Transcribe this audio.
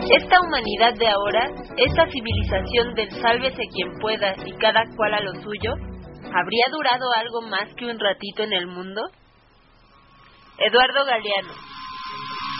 Esta humanidad de ahora, esta civilización del sálvese quien pueda y cada cual a lo suyo, ¿habría durado algo más que un ratito en el mundo? Eduardo Galeano.